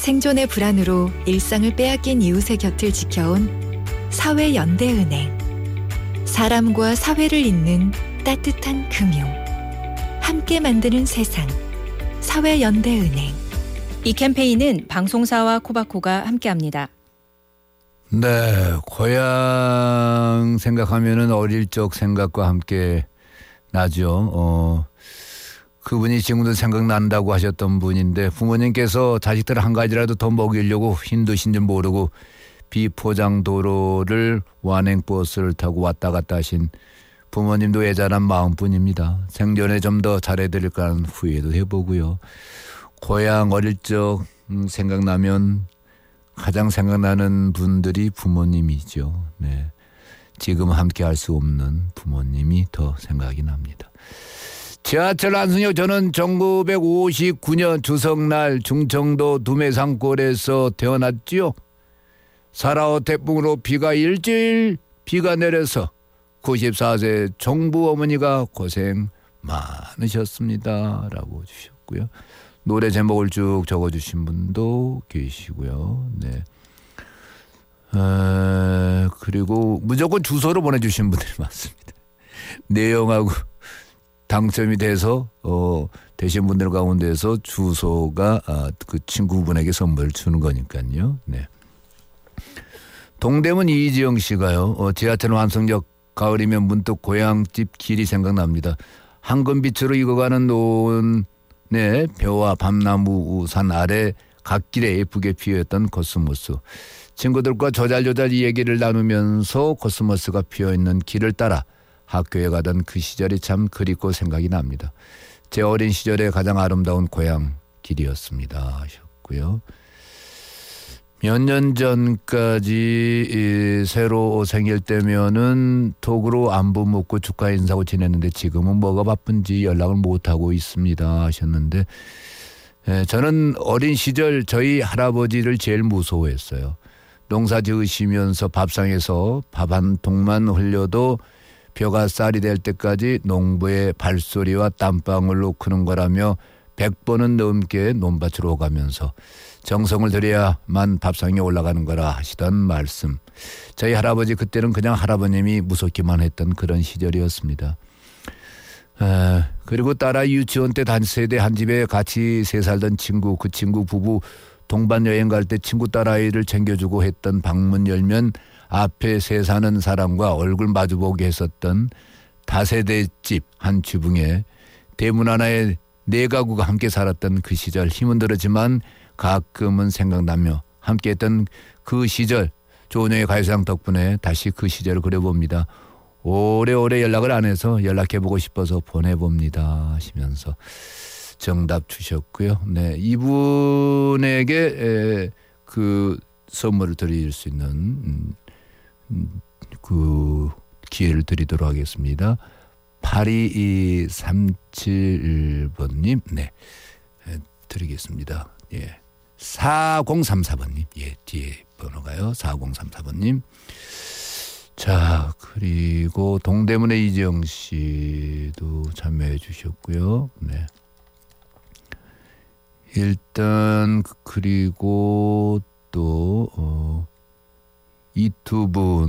생존의 불안으로 일상을 빼앗긴 이웃의 곁을 지켜온 사회연대은행. 사람과 사회를 잇는 따뜻한 금융. 함께 만드는 세상. 사회연대은행. 이 캠페인은 방송사와 코바코가 함께합니다. 네, 고향 생각하면은 어릴 적 생각과 함께 나죠. 그분이 지금도 생각난다고 하셨던 분인데 부모님께서 자식들 한 가지라도 더 먹이려고 힘드신 줄 모르고 비포장 도로를 완행버스를 타고 왔다 갔다 하신 부모님도 애잔한 마음뿐입니다. 생전에 좀 더 잘해드릴까 하는 후회도 해보고요. 고향 어릴 적 생각나면 가장 생각나는 분들이 부모님이죠. 네, 지금 함께 할 수 없는 부모님이 더 생각이 납니다. 지하철 안승역, 저는 1959년 추석날 중청도 두매산골에서 태어났지요. 4.5 태풍으로 비가 일주일 비가 내려서 94세 정부 어머니가 고생 많으셨습니다 라고 주셨고요. 노래 제목을 쭉 적어주신 분도 계시고요. 네. 그리고 무조건 주소로 보내주신 분들이 많습니다. 내용하고 당첨이 돼서 되신 분들 가운데서 주소가 그 친구분에게 선물을 주는 거니까요. 네. 동대문 이지영 씨가요. 지하철 완성역 가을이면 문득 고향집 길이 생각납니다. 황금빛으로 익어가는 노은의 벼와 밤나무 산 아래 갓길에 예쁘게 피어있던 코스모스. 친구들과 조잘조잘 이 얘기를 나누면서 코스모스가 피어있는 길을 따라 학교에 가던 그 시절이 참 그립고 생각이 납니다. 제 어린 시절의 가장 아름다운 고향 길이었습니다 하셨고요. 몇 년 전까지 새로 생일 때면은 톡으로 안부 묻고 축하 인사하고 지냈는데 지금은 뭐가 바쁜지 연락을 못하고 있습니다 하셨는데, 저는 어린 시절 저희 할아버지를 제일 무서워했어요. 농사 지으시면서 밥상에서 밥 한 통만 흘려도 벼가 쌀이 될 때까지 농부의 발소리와 땀방울로 크는 거라며 100번은 넘게 논밭으로 오가면서 정성을 들여야만 밥상에 올라가는 거라 하시던 말씀. 저희 할아버지 그때는 그냥 할아버님이 무섭기만 했던 그런 시절이었습니다. 그리고 딸아 유치원 때 단세대 한 집에 같이 세 살던 친구, 그 친구 부부 동반 여행 갈 때 친구 딸아이를 챙겨주고 했던 방문 열면 앞에 세 사는 사람과 얼굴 마주보게 했었던 다세대 집 한 지붕에 대문 하나에 네 가구가 함께 살았던 그 시절, 힘은 들었지만 가끔은 생각나며 함께했던 그 시절, 조은영의 가요상 덕분에 다시 그 시절을 그려봅니다. 오래오래 연락을 안 해서 연락해보고 싶어서 보내봅니다 하시면서 정답 주셨고요. 네, 이분에게 그 선물을 드릴 수 있는 그 기회를 드리도록 하겠습니다. 8237번님, 네, 드리겠습니다. 예. 4034번님, 예, 뒤에 번호가요. 4034번님. 자, 그리고 동대문의 이지영 씨도 참여해 주셨고요. 네. 일단, 그리고 또, 이 두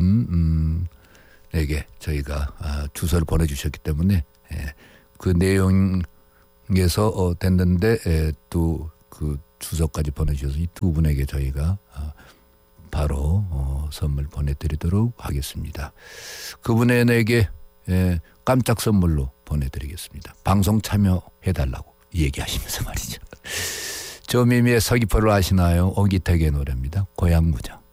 분에게 저희가 주소를 보내주셨기 때문에, 그 내용에서 됐는데, 또 그 주소까지 보내주셔서 이 두 분에게 저희가 바로 선물 보내드리도록 하겠습니다. 그분에게 깜짝 선물로 보내드리겠습니다. 방송 참여해달라고 얘기하시면서 말이죠. 조미미의 서귀포를 아시나요? 오기택의 노래입니다. 고향무정.